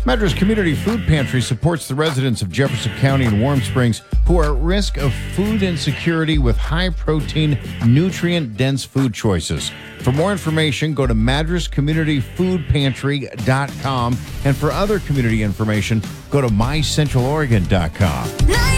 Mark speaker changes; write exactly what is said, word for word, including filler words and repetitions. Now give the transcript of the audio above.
Speaker 1: Madras Community Food Pantry supports the residents of Jefferson County and Warm Springs who are at risk of food insecurity with high-protein, nutrient-dense food choices. For more information, go to madras community food pantry dot com. And for other community information, go to my central oregon dot com.